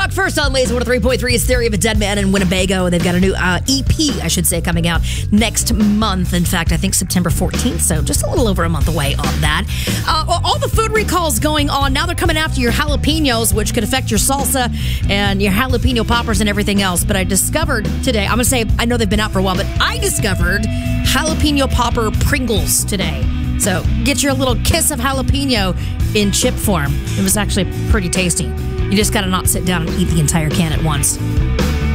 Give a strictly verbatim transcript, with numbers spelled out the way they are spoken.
Rock first on Laser one oh three point three is Theory of a Dead Man in Winnebago. They've got a new uh, E P, I should say, coming out next month. In fact, I think September fourteenth, so just a little over a month away on that. Uh, all the food recalls going on. Now they're coming after your jalapenos, which could affect your salsa and your jalapeno poppers and everything else. But I discovered today, I'm going to say, I know they've been out for a while, but I discovered jalapeno popper Pringles today. So get your little kiss of jalapeno in chip form. It was actually pretty tasty. You just got to not sit down and eat the entire can at once.